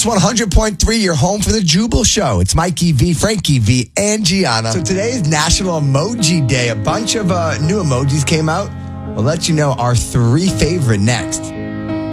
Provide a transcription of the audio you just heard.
Hits 100.3, your home for the Jubal Show. It's Mikey V, Frankie V, and Gianna. So today is National Emoji Day. A bunch of new emojis came out. We'll let you know our 3 favorite next.